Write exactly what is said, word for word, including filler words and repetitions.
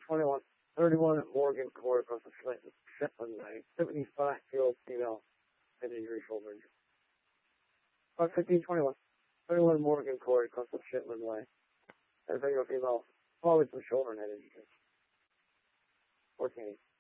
twenty-one, thirty-one Morgan Court across the Shetland Way, seventy-five year old female, head injury, shoulder injury. five fifteen twenty-one, thirty-one Morgan Court across the Shetland Way, seventy-five year old female, followed with shoulder and head injury. fourteen.